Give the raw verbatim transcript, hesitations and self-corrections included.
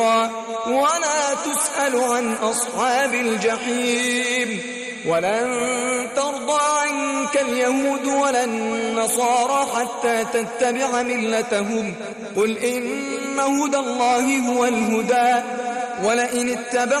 ولا تسأل عن أصحاب الجحيم. ولن ترضى عنك اليهود ولا النصارى حتى تتبع ملتهم. قل إن هدى الله هو الهدى ولئن اتبعت